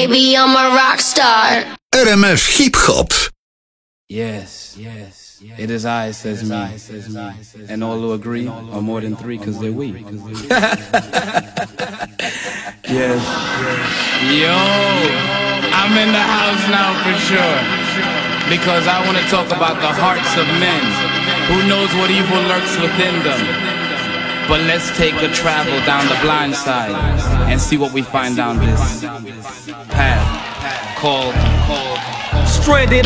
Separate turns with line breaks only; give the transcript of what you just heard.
baby, I'm a rock star.
RMF Hip Hop.
Yes, it is I, says me, and all who agree are more than three because they're we. Yes. Yo, I'm in the house now for sure, because I want to talk about the hearts of men. Who knows what evil lurks within them? But let's take a travel down the blind side and see what we find down this path called Stranded